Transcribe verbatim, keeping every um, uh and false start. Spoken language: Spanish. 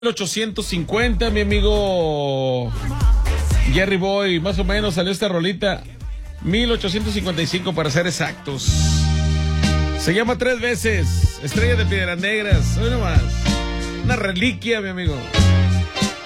ochocientos cincuenta, mi amigo Jerry Boy, más o menos salió esta rolita. mil ochocientos cincuenta y cinco para ser exactos. Se llama Tres Veces, Estrella de Piedras Negras. Hoy nomás, una reliquia, mi amigo.